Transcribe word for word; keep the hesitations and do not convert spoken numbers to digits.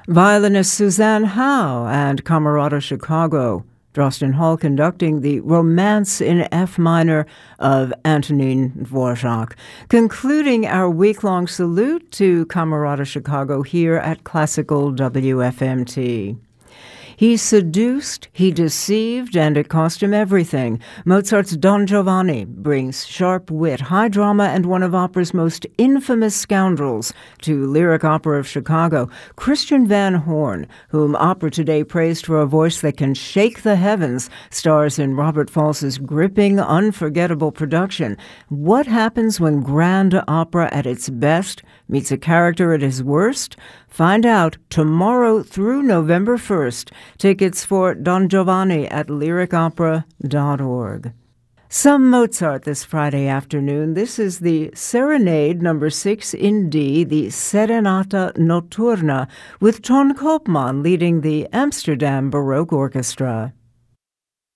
Violinist Suzanne Howe and Camerata Chicago. Drosten Hall conducting the Romance in F minor of Antonin Dvorak. Concluding our week-long salute to Camerata Chicago here at Classical W F M T. He seduced, he deceived, and it cost him everything. Mozart's Don Giovanni brings sharp wit, high drama, and one of opera's most infamous scoundrels to Lyric Opera of Chicago. Christian Van Horn, whom Opera Today praised for a voice that can shake the heavens, stars in Robert Fals's gripping, unforgettable production. What happens when grand opera at its best meets a character at his worst? Find out tomorrow through November first. Tickets for Don Giovanni at lyric opera dot org. Some Mozart this Friday afternoon. This is the Serenade number six in D, the Serenata Notturna, with Ton Koopman leading the Amsterdam Baroque Orchestra.